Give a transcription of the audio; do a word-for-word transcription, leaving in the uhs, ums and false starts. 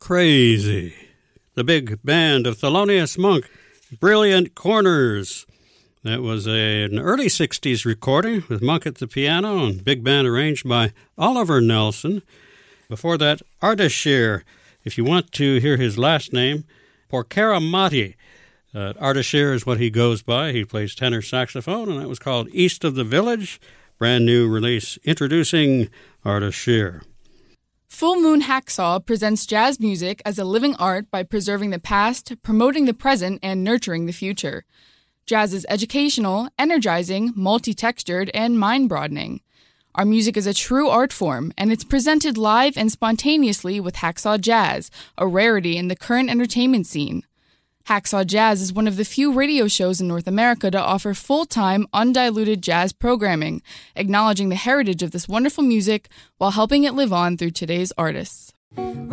Crazy. The big band of Thelonious Monk, Brilliant Corners. That was a, an early sixties recording with Monk at the piano and big band arranged by Oliver Nelson. Before that, Ardashir. If you want to hear his last name, Porcaramati. Uh, Ardashir is what he goes by. He plays tenor saxophone, and that was called East of the Village. Brand new release introducing Ardashir. Full Moon Hacksaw presents jazz music as a living art by preserving the past, promoting the present, and nurturing the future. Jazz is educational, energizing, multi-textured, and mind-broadening. Our music is a true art form, and it's presented live and spontaneously with Hacksaw Jazz, a rarity in the current entertainment scene. Hacksaw Jazz is one of the few radio shows in North America to offer full-time, undiluted jazz programming, acknowledging the heritage of this wonderful music while helping it live on through today's artists.